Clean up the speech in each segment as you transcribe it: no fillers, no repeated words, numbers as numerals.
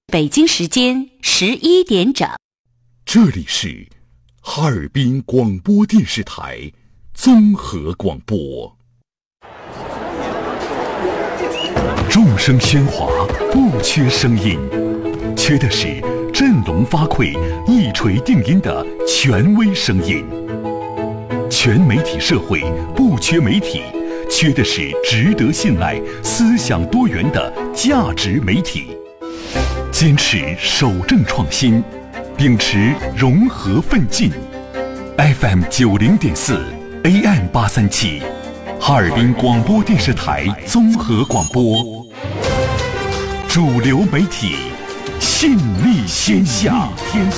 北京时间11点整， 这里是哈尔滨广播电视台综合广播。众声喧哗，不缺声音，缺的是振聋发聩、一锤定音的权威声音。全媒体社会不缺媒体，缺的是值得信赖、思想多元的价值媒体。坚持守正创新，秉持融合奋进。FM 90.4 AM 837，哈尔滨广播电视台综合广播，主流媒体，信力天下。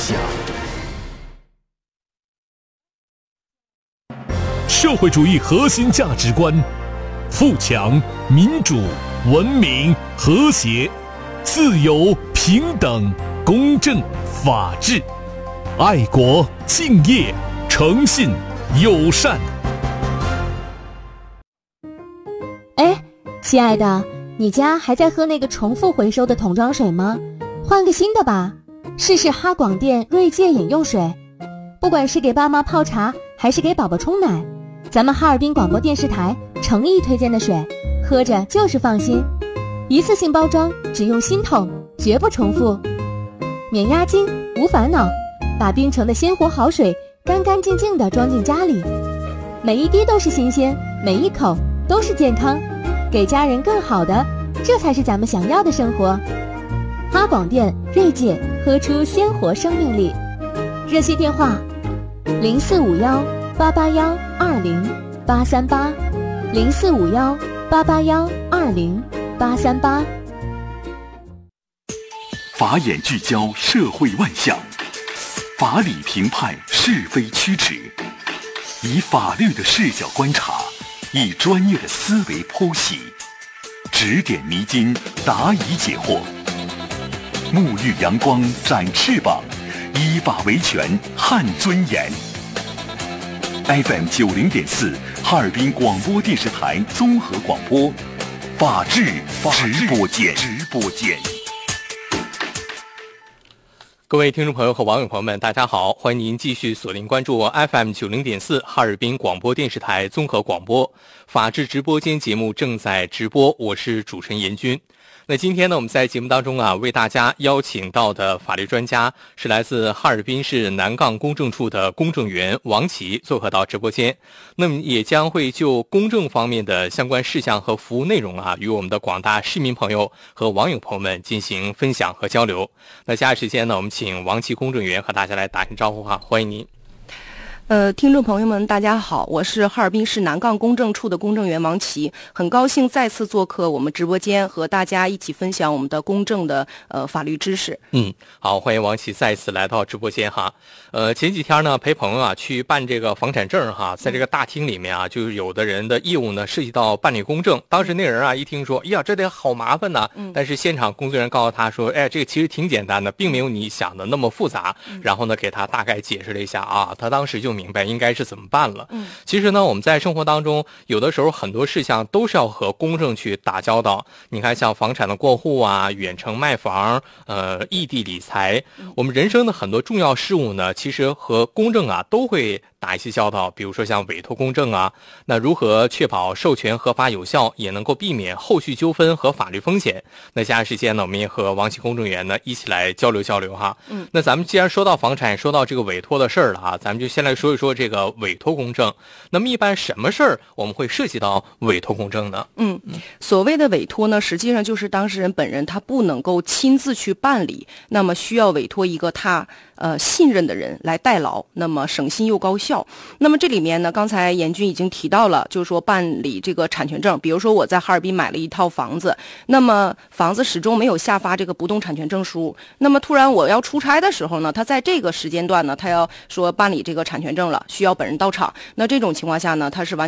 社会主义核心价值观：富强、民主、文明、和谐、自由、平等、公正、法治、爱国、敬业、诚信、友善。 哎，亲爱的，你家还在喝那个重复回收的桶装水吗？换个新的吧，试试哈广电锐界饮用水。不管是给爸妈泡茶，还是给宝宝冲奶，咱们哈尔滨广播电视台诚意推荐的水，喝着就是放心。一次性包装，只用新桶，绝不重复，免押金，无烦恼，把冰城的鲜活好水干干净净地装进家里，每一滴都是新鲜，每一口都是健康，给家人更好的，这才是咱们想要的生活。哈广电锐界，喝出鲜活生命力。热线电话0451-881-20838，0451-881-20838。 法眼聚焦社会万象，法理评判是非曲直，以法律的视角观察，以专业的思维剖析，指点迷津，答疑解惑，沐浴阳光，展翅膀，依法维权，撼尊严。FM 90.4，哈尔滨广播电视台综合广播，法治直播间。 各位听众朋友和网友朋友们，大家好，欢迎您继续锁定关注 FM 90.4哈尔滨广播电视台综合广播法治直播间节目正在直播，我是主持人严军。那今天呢，我们在节目当中为大家邀请到的法律专家是来自哈尔滨市南岗公证处的公证员王琦做客到直播间，那么也将会就公证方面的相关事项和服务内容与我们的广大市民朋友和网友朋友们进行分享和交流。那下时间呢，我们请王琦公证员和大家来打声招呼欢迎您。 听众朋友们大家好，我是哈尔滨市南岗公证处的公证员王琦，很高兴再次做客我们直播间，和大家一起分享我们的公证的法律知识。 好，欢迎王琦再次来到直播间前几天呢，陪朋友去办这个房产证在这个大厅里面就是有的人的业务呢涉及到办理公证，当时那人一听说，哎呀，这得好麻烦呢，但是现场工作人员告诉他说，这个其实挺简单的，并没有你想的那么复杂，然后呢给他大概解释了一下他当时就明白应该是怎么办了。其实呢，我们在生活当中有的时候很多事项都是要和公证去打交道。你看像房产的过户远程卖房，异地理财，我们人生的很多重要事务呢，其实和公证都会打一些交道。比如说像委托公证那如何确保授权合法有效，也能够避免后续纠纷和法律风险。那下时间呢，我们也和王琦公证员呢一起来交流那咱们既然说到房产，说到这个委托的事儿了咱们就先来说一说这个委托公证。那么一般什么事儿我们会涉及到委托公证呢？ 所谓的委托呢，实际上就是当事人本人他不能够亲自去办理，那么需要委托一个他信任的人来代劳，那么省心又高效。那么这里面呢，刚才严军已经提到了，就是说办理这个产权证，比如说我在哈尔滨买了一套房子，那么房子始终没有下发这个不动产权证书，那么突然我要出差的时候呢，他在这个时间段呢，他要说办理这个产权证了，需要本人到场，那这种情况下呢，他是完